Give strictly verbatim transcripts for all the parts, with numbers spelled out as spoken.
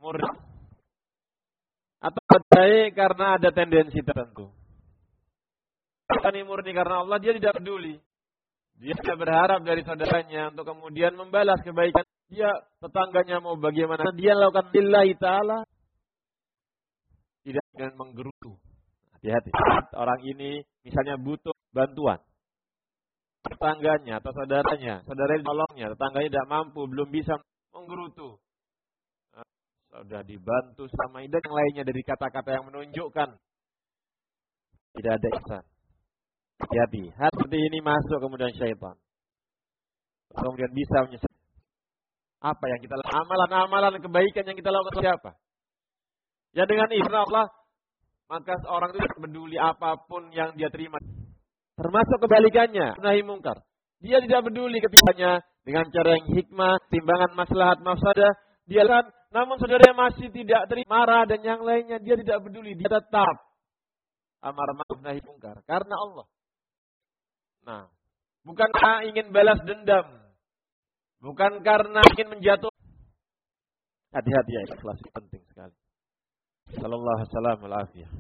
murni atau baik karena ada tendensi tertentu. Ini murni karena Allah, dia tidak peduli. Dia tidak berharap dari saudaranya untuk kemudian membalas kebaikan. Dia tetangganya mau bagaimana, dia lakukan lillahi ta'ala. Tidak dengan menggerutu. Hati-hati. Orang ini misalnya butuh bantuan. Tetangganya atau saudaranya, saudaranya tolongnya, tetangganya tidak mampu, belum bisa menggerutu. Sudah dibantu sama dan yang lainnya dari kata-kata yang menunjukkan tidak ada ihsan. Hati-hati. Hal seperti ini masuk kemudian syaitan. Kemudian bisa menyesat. Apa yang kita lakukan? Amalan-amalan kebaikan yang kita lakukan siapa? Ya dengan izin Allah, maka seorang itu tidak peduli apapun yang dia terima. Termasuk kebalikannya, nahi mungkar. Dia tidak peduli ketikanya dengan cara yang hikmah, timbangan maslahat mafsadah. Dia kan, namun saudaranya masih tidak terima, marah dan yang lainnya, dia tidak peduli. Dia tetap amar ma'ruf nahi mungkar karena Allah. Nah, bukan karena ingin balas dendam, bukan karena ingin menjatuh. Hati-hati ya, ikhlas penting sekali. Sallallahu alaihi wasallam.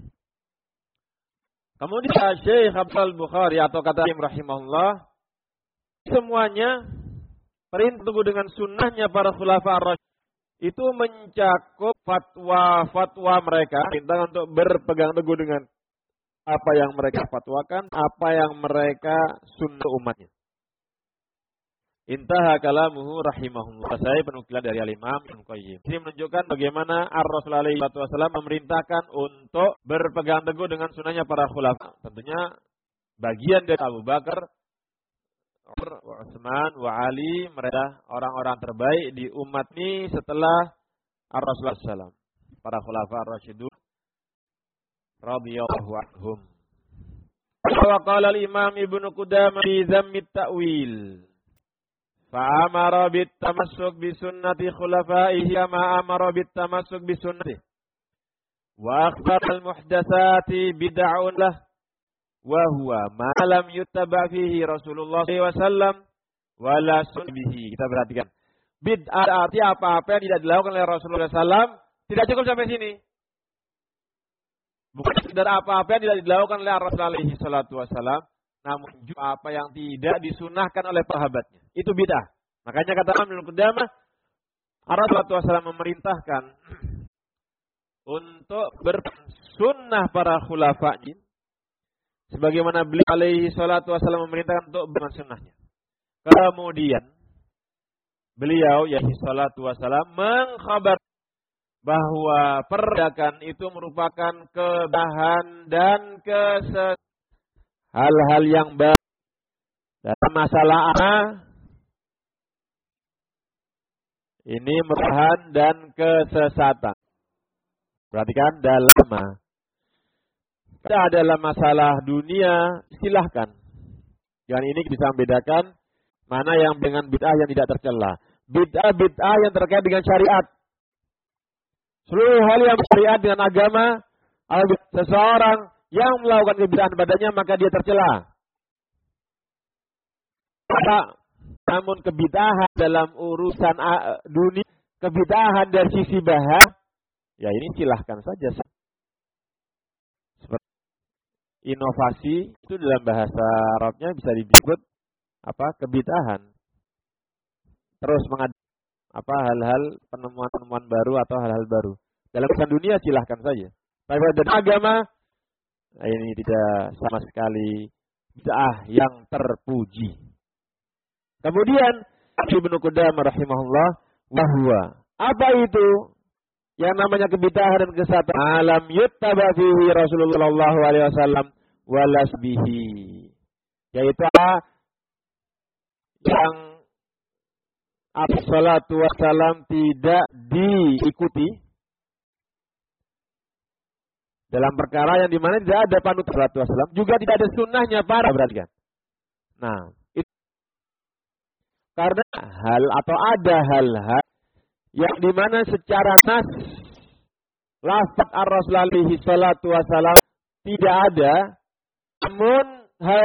Kemudian Syekh Abdul Bukhari atau kata Imam rahimahullah, semuanya perintah teguh dengan sunnahnya para khulafa ar-rasyid itu mencakup fatwa-fatwa mereka, perintah untuk berpegang teguh dengan apa yang mereka fatwakan, apa yang mereka sunnah umatnya. Intaha kalamuhu rahimahullah. Saya penukilan dari Al-Imam Ibnu Qayyim. Ini menunjukkan bagaimana Ar-Rasul alaihi wasallam memerintahkan untuk berpegang teguh dengan sunnahnya para khulafa. Tentunya bagian dari Abu Bakar, Umar, Utsman, wa Ali, mereka orang-orang terbaik di umat ini setelah Ar-Rasul sallallahu alaihi wasallam. Para khulafa ar-rasyidun radhiyallahu anhum. Wa qala al-Imam Ibnu Qudamah fi Dhammi at-Ta'wil. Fa'amara bit-tamassuk bi sunnati khulafaihi kama amara bit-tamassuk bi sunnati. Wa akhbara al-muhdatsati bid'un lah wa huwa ma lam yuttaba fihi Rasulullah sallallahu alaihi wasallam wala sunbihi. Kita perhatikan. Bid'ah arti apa-apa yang tidak dilakukan oleh Rasulullah sallallahu alaihi wasallam. Tidak cukup sampai sini. Bukan sekedar apa-apa yang tidak dilakukan oleh Rasulullah sallallahu alaihi wasallam, namun juga apa yang tidak disunahkan oleh sahabatnya. Itu bid'ah. Makanya kata Imam Ibnu Qudamah, Rasulullah sallallahu alaihi wasallam memerintahkan untuk bersunnah para khulafa'nya sebagaimana beliau alaihi salatu wasallam memerintahkan untuk bersunnahnya. Kemudian beliau alaihi salatu wasallam mengkhabar bahwa perdagangan itu merupakan kebahan dan keses hal-hal yang baik dalam masalah ini merupakan dan kesesatan. Perhatikan dalam kita adalah masalah dunia, silahkan. Yang ini bisa membedakan mana yang dengan bid'ah yang tidak tercela. Bid'ah-bid'ah yang terkait dengan syariat. Seluruh hal yang syariat dengan agama, seseorang yang melakukan kebid'ahan padanya maka dia tercela. Namun kebid'ahan dalam urusan dunia, kebid'ahan dari sisi bahasa, ya ini silahkan saja. Seperti inovasi itu dalam bahasa Arabnya bisa disebut apa? Kebid'ahan. Terus mengad apa hal-hal penemuan-penemuan baru atau hal-hal baru. Dalam urusan dunia silahkan saja. Tapi dalam agama ini tidak sama sekali bid'ah yang terpuji. Kemudian Ibnu Qudamah rahimahullah, bahwa apa itu yang namanya kebid'ahan dan kesesatan? Alam yuttaba fihi Rasulullah sallallahu alaihi wasallam walas bihi. Yaitu yang As-salatu wassalam tidak diikuti dalam perkara yang dimana tidak ada panutan salatu wassalam, juga tidak ada sunnahnya para perhatikan. Nah, itu karena hal atau ada hal-hal yang dimana secara nas lafaz ar-Rasul alaihi salatu wassalam tidak ada, namun hal